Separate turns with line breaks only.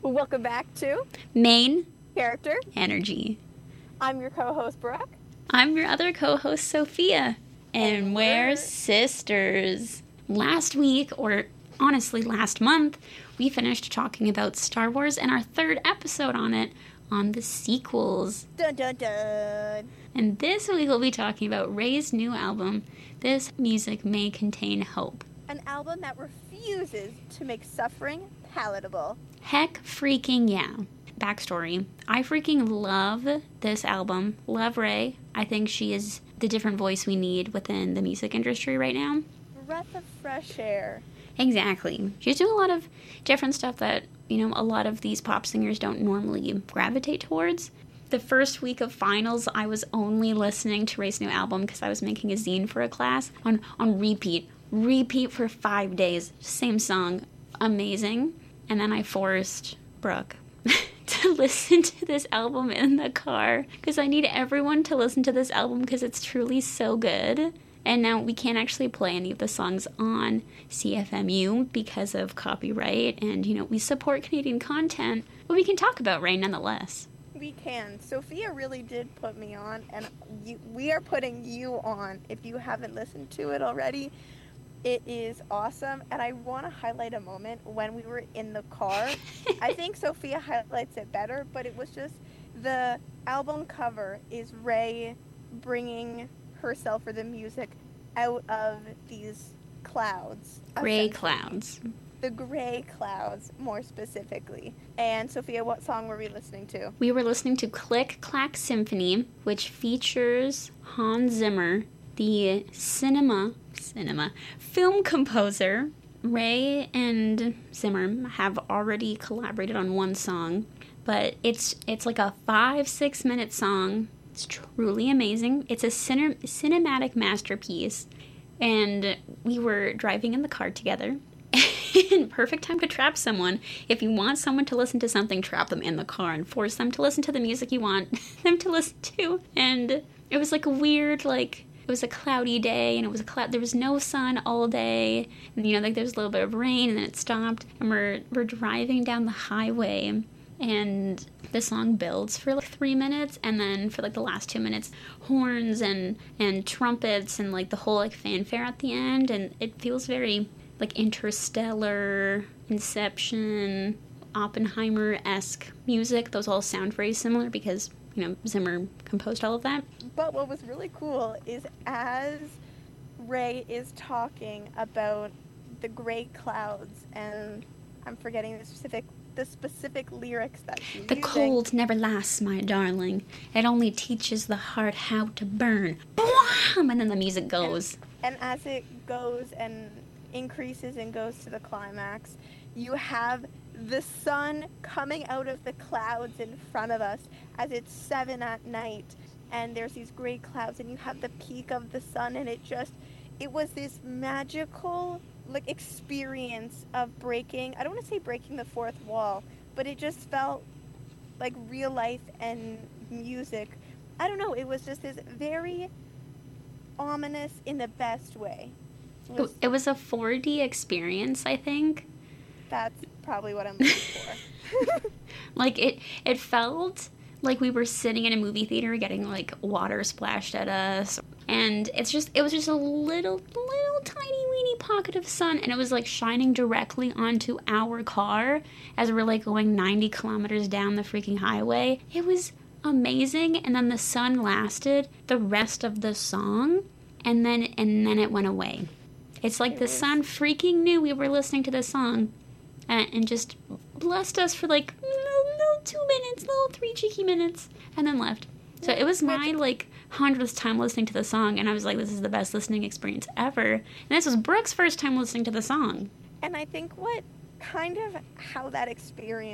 Welcome back to
Main
Character
Energy.
I'm your co-host, Brooke.
I'm your other co-host, Sophia. And we're
we're
sisters. Last week, or honestly last month, we finished talking about Star Wars and our third episode on it, on the sequels.
Dun dun dun.
And this week we'll be talking about Rey's new album, This Music May Contain Hope.
An album that refuses to make suffering palatable.
Heck freaking yeah. Backstory. I freaking love this album. Love Rey. I think she is the different voice we need within the music industry right now.
Breath of fresh air.
Exactly. She's doing a lot of different stuff that, a lot of these pop singers don't normally gravitate towards. The first week of finals, I was only listening to Rey's new album because I was making a zine for a class on repeat. Repeat for 5 days. Same song. Amazing. And then I forced Brooke to listen to this album in the car because I need everyone to listen to this album because it's truly so good. And now we can't actually play any of the songs on CFMU because of copyright and, we support Canadian content, but we can talk about Rey nonetheless.
We can. Sophia really did put me on, and we are putting you on if you haven't listened to it already. It is awesome, and I want to highlight a moment when we were in the car. I think Sophia highlights it better, but it was just the album cover is Rey bringing herself or the music out of these clouds.
Gray clouds.
The gray clouds, more specifically. And Sophia, what song were we listening to?
We were listening to Click Clack Symphony, which features Hans Zimmer, the film composer. Rey and Zimmer have already collaborated on one song, but it's like a 5-6 minute song. It's truly amazing. It's a cinematic masterpiece. And we were driving in the car together. Perfect time to trap someone. If you want someone to listen to something, trap them in the car and force them to listen to the music you want them to listen to. And it was like a weird, it was a cloudy day, and it was there was no sun all day. And, there was a little bit of rain, and then it stopped. And we're driving down the highway, and the song builds for 3 minutes, and then for the last 2 minutes, horns and trumpets and the whole fanfare at the end, and it feels very Interstellar, Inception, Oppenheimer-esque music. Those all sound very similar because, Zimmer composed all of that.
But what was really cool is as Rey is talking about the gray clouds, and I'm forgetting the specific lyrics that she's using.
The cold never lasts, my darling. It only teaches the heart how to burn. Bwam! And then the music goes.
And as it goes and increases and goes to the climax, you have the sun coming out of the clouds in front of us as it's 7 at night, and there's these gray clouds, and you have the peak of the sun, and it was this magical experience of breaking, I don't want to say breaking the fourth wall, but it just felt like real life and music. I don't know, it was just this very ominous in the best way.
It was a 4D experience, I think.
That's probably what I'm looking for.
It felt like we were sitting in a movie theater getting water splashed at us, and it was just a little tiny weeny pocket of sun, and it was shining directly onto our car as we're going 90 kilometers down the freaking highway. It was amazing, and then the sun lasted the rest of the song, and then it went away. It's the sun freaking knew we were listening to the song and just blessed us for little 2 minutes, little 3 cheeky minutes, and then left. So it was my 100th time listening to the song, and I was this is the best listening experience ever. And this was Brooke's first time listening to the song.
And I think how that experience